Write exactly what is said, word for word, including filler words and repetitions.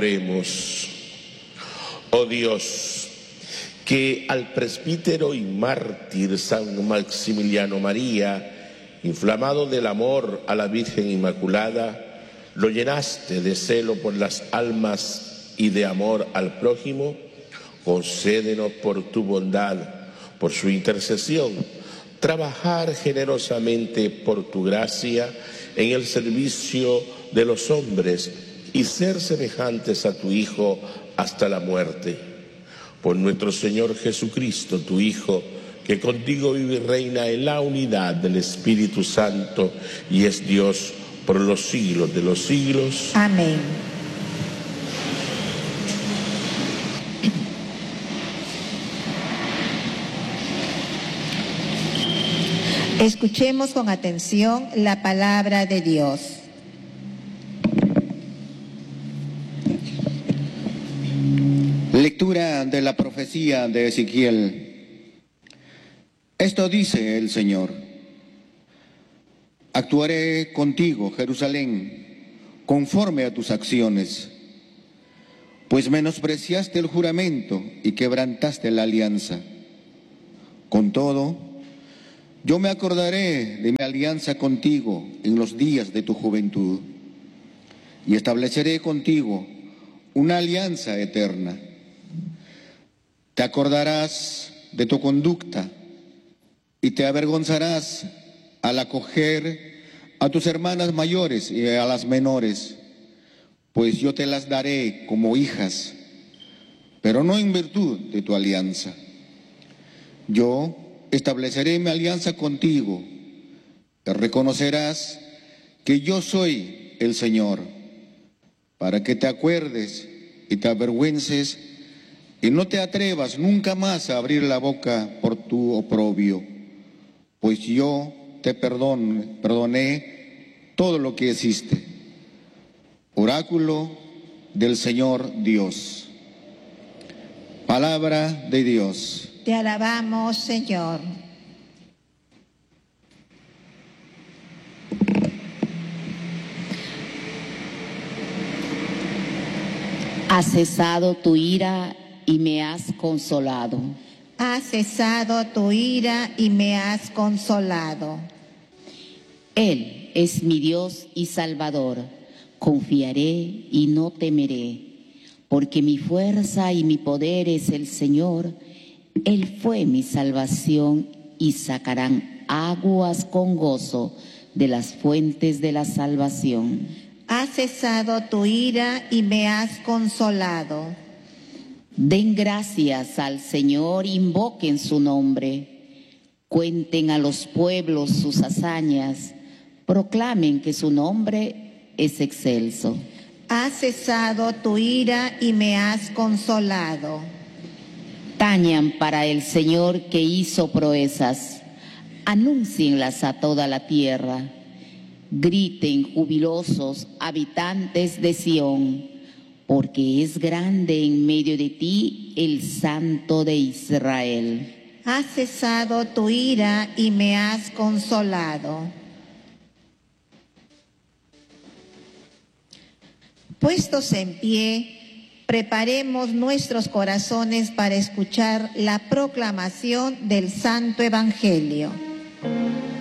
Oremos. Oh Dios, que al presbítero y mártir San Maximiliano María, inflamado del amor a la Virgen Inmaculada, lo llenaste de celo por las almas y de amor al prójimo, concédenos por tu bondad, por su intercesión, trabajar generosamente por tu gracia en el servicio de los hombres y ser semejantes a tu Hijo hasta la muerte. Por nuestro Señor Jesucristo, tu Hijo, que contigo vive y reina en la unidad del Espíritu Santo y es Dios por los siglos de los siglos. Amén. Escuchemos con atención la palabra de Dios. Lectura de la profecía de Ezequiel. Esto dice el Señor: actuaré contigo, Jerusalén, conforme a tus acciones, pues menospreciaste el juramento y quebrantaste la alianza. Con todo, yo me acordaré de mi alianza contigo en los días de tu juventud y estableceré contigo una alianza eterna. Te acordarás de tu conducta y te avergonzarás al acoger a tus hermanas mayores y a las menores, pues yo te las daré como hijas, pero no en virtud de tu alianza. Yo estableceré mi alianza contigo, te reconocerás que yo soy el Señor, para que te acuerdes y te avergüences y no te atrevas nunca más a abrir la boca por tu oprobio, pues yo te perdono, perdoné todo lo que hiciste. Oráculo del Señor Dios. Palabra de Dios. Te alabamos, Señor. Has cesado tu ira y me has consolado. Has cesado tu ira y me has consolado. Él es mi Dios y Salvador. Confiaré y no temeré, porque mi fuerza y mi poder es el Señor. Él fue mi salvación y sacarán aguas con gozo de las fuentes de la salvación. Has cesado tu ira y me has consolado. Den gracias al Señor, invoquen su nombre. Cuenten a los pueblos sus hazañas. Proclamen que su nombre es excelso. Has cesado tu ira y me has consolado. Tañan para el Señor que hizo proezas. Anúncienlas a toda la tierra. Griten jubilosos, habitantes de Sión, porque es grande en medio de ti el Santo de Israel. Has cesado tu ira y me has consolado. Puestos en pie, preparemos nuestros corazones para escuchar la proclamación del Santo Evangelio.